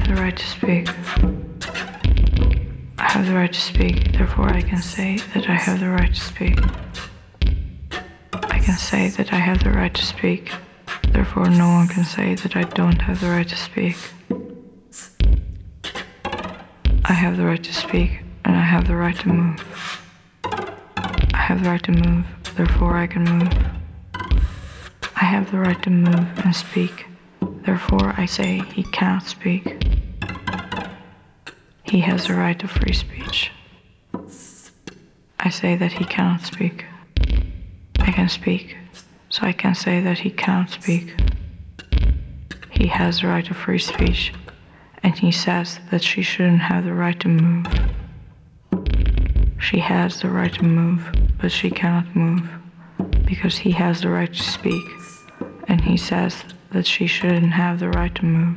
the right to speak. I have the right to speak, therefore I can say that I have the right to speak. I can say that I have the right to speak, therefore no one can say that I don't have the right to speak. I have the right to speak, and I have the right to move. I have the right to move, therefore I can move. I have the right to move and speak, therefore I say he cannot speak. He has the right to free speech. I say that he cannot speak. I can speak, so I can say that he cannot speak. He has the right to free speech, and he says that she shouldn't have the right to move. She has the right to move, but she cannot move, because he has the right to speak, and he says that she shouldn't have the right to move.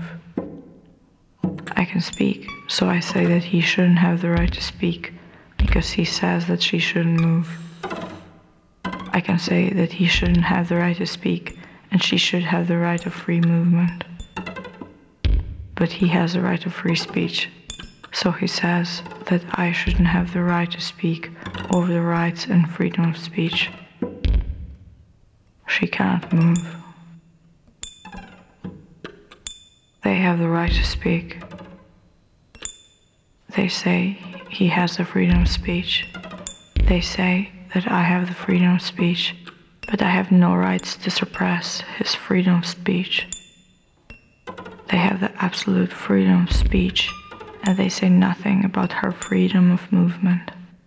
I can speak, so I say that he shouldn't have the right to speak, because he says that she shouldn't move. I can say that he shouldn't have the right to speak, and she should have the right of free movement. But he has the right of free speech, so he says that I shouldn't have the right to speak over the rights and freedom of speech. She cannot move. They have the right to speak. They say he has the freedom of speech. They say that I have the freedom of speech, but I have no rights to suppress his freedom of speech. They have the absolute freedom of speech, and they say nothing about her freedom of movement.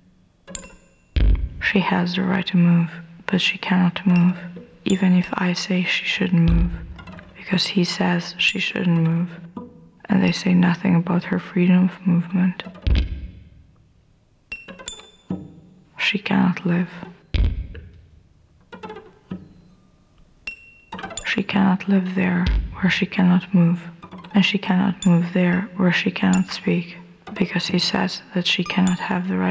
She has the right to move, but she cannot move, even if I say she shouldn't move, because he says she shouldn't move, and they say nothing about her freedom of movement. She cannot live. She cannot live there where she cannot move, and she cannot move there where she cannot speak, because he says that she cannot have the right